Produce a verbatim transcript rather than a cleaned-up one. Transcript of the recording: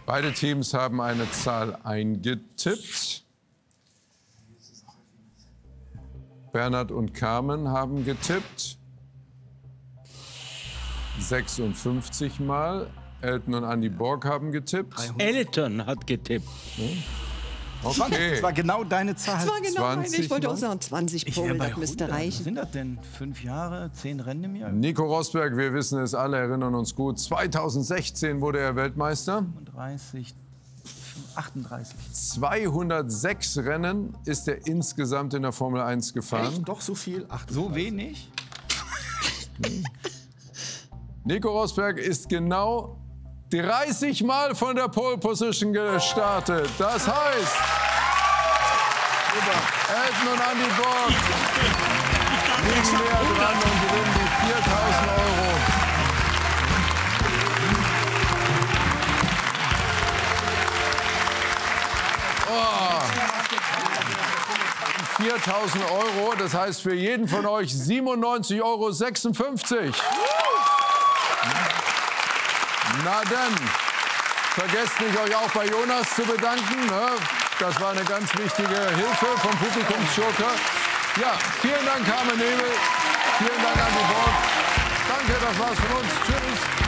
Beide Teams haben eine Zahl eingetippt. Bernhard und Carmen haben getippt. sechsundfünfzig Mal. Elton und Andy Borg haben getippt. Elton hat getippt. Okay. Das war genau deine Zahl. Das war genau meine. Ich wollte auch Mal. sagen, zwanzig Ich Pole, wäre bei das müsste hundert. Was reichen. sind das denn? Fünf Jahre, zehn Rennen im Jahr? Nico Rosberg, wir wissen es alle, erinnern uns gut. zweitausendsechzehn wurde er Weltmeister. fünfunddreißig, achtunddreißig. zweihundertsechs Rennen ist er insgesamt in der Formel eins gefahren. Echt? Doch so viel? Ach, So wenig? Nico Rosberg ist genau dreißig Mal von der Pole Position gestartet. Das heißt, Elton und Andy Borg liegen näher dran und gewinnen die viertausend Euro. Oh. viertausend Euro, das heißt für jeden von euch siebenundneunzig Euro sechsundfünfzig. Na dann, vergesst nicht, euch auch bei Jonas zu bedanken. Ne? Das war eine ganz wichtige Hilfe vom Publikumsjoker. Ja, vielen Dank, Carmen Nebel. Vielen Dank an die Borg. Danke, das war's von uns. Tschüss.